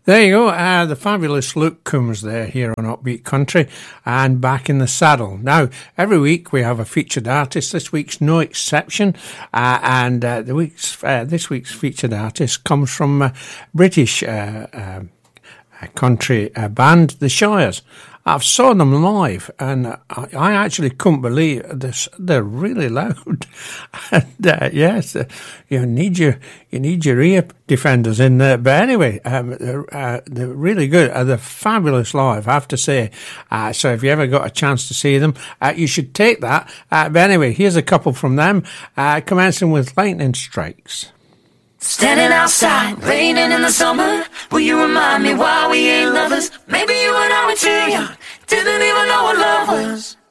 There you go, the fabulous Luke Combs there here on Upbeat Country and Back in the Saddle. Now, every week we have a featured artist. This week's no exception, and this week's featured artist comes from British country band, The Shires. I've saw them live, and I actually couldn't believe this. They're really loud, and yes, you need your ear defenders in there. But anyway, they're really good. They're fabulous live, I have to say. So if you ever got a chance to see them, you should take that. But anyway, here's a couple from them, commencing with Lightning Strikes. Standing outside, raining in the summer. Will you remind me why we ain't lovers? Maybe you and I were too young, didn't even know what love was.